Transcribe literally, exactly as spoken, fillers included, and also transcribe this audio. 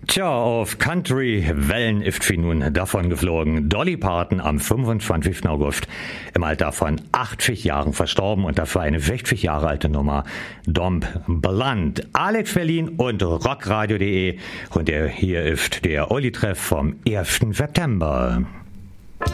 Tja, auf Country-Wellen ist wie nun davon geflogen. Dolly Parton am fünfundzwanzigsten August im Alter von achtzig Jahren verstorben und dafür eine sechzig Jahre alte Nummer. Dom Blunt, Alex Berlin und rockradio punkt de und der hier ist der Olli-Treff vom ersten September.